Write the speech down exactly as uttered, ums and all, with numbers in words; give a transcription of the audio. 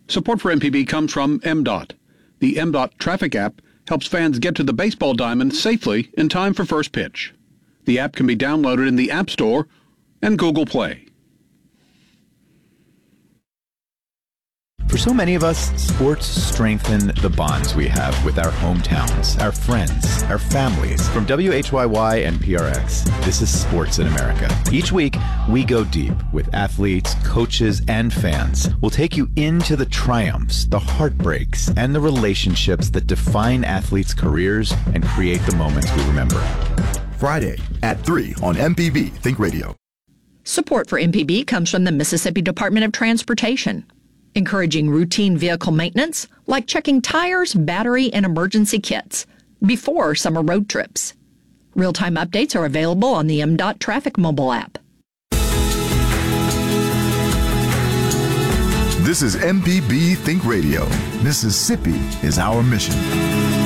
Support for M P B comes from M DOT. The M DOT traffic app helps fans get to the baseball diamond safely in time for first pitch. The app can be downloaded in the App Store and Google Play. For so many of us, sports strengthen the bonds we have with our hometowns, our friends, our families. From W H Y Y and P R X, this is Sports in America. Each week, we go deep with athletes, coaches, and fans. We'll take you into the triumphs, the heartbreaks, and the relationships that define athletes' careers and create the moments we remember. Friday at three on M P B Think Radio. Support for M P B comes from the Mississippi Department of Transportation, encouraging routine vehicle maintenance like checking tires, battery, and emergency kits before summer road trips. Real-time updates are available on the M DOT Traffic mobile app. This is M P B Think Radio. Mississippi is our mission.